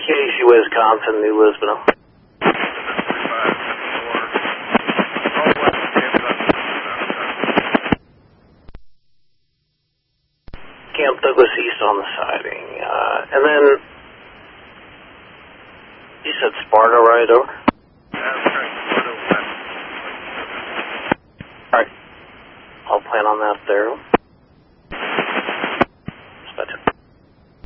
Casey, Wisconsin, New Lisbon. Camp Douglas East on the siding. And then, you said Sparta, right, over? Alright. I'll plan on that there.